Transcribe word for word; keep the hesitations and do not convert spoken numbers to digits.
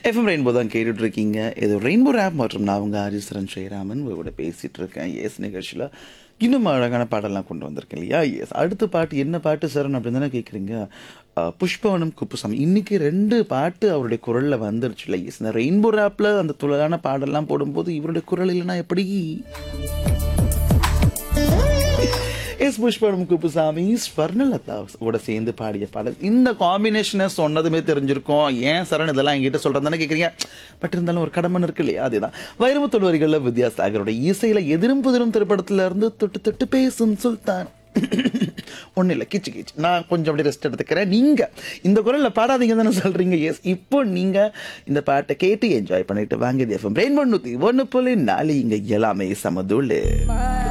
FM rainbow தான் கேட்டுட்டு இருக்கீங்க. இது ரெயின்போ ரேப் மற்றும் நான் உங்க ஹரிசரன் ஸ்ரீராமன் உங்களோட பேசிட்டு இருக்கேன். எஸ் நிகழ்ச்சியில் இன்னும் அழகான பாடலாம் கொண்டு வந்திருக்கேன் இல்லையா? எஸ் அடுத்த பாட்டு என்ன பாட்டு சரண் அப்படின்னு தானே கேட்குறீங்க. புஷ்பவனம் குப்புசாமி இன்னைக்கு ரெண்டு பாட்டு அவருடைய குரலில் வந்துருச்சு இல்லை? எஸ் இந்த ரெயின்போ ரேப்பில் அந்த துளரான பாடலாம் போடும்போது இவருடைய குரல் இல்லைன்னா எப்படி? எஸ் புஷ்பவனம் குப்புசாமி ஸ்வர்ணலதா கூட சேர்ந்து பாடிய பாடல். இந்த காம்பினேஷனை சொன்னதுமே தெரிஞ்சிருக்கும். ஏன் சரண் இதெல்லாம் என்கிட்ட சொல்கிறது தானே கேட்குறீங்க. பட் இருந்தாலும் ஒரு கடமன் இருக்கு இல்லையா? அதுதான் வைரமுத்து வரிகளில் வித்யாசாகரோட இசையில் எதிரும் புதிரும் திரைப்படத்துல இருந்து தொட்டு தொட்டு பேசும் சுல்தான். ஒன்றும் இல்லை, கிச்சு கிச்சு. நான் கொஞ்சம் அப்படியே ரெஸ்ட் எடுத்துக்கிறேன். நீங்கள் இந்த குரலில் பாடாதீங்க தானே சொல்கிறீங்க. எஸ் இப்போ நீங்கள் இந்த பாட்டை கேட்டு என்ஜாய் பண்ணிட்டு வாங்க. எஃப்எம் ரெயின்போ நூற்றி ஒன்று புள்ளி நாலு இங்கே எல்லாமே சமதுள்ளு.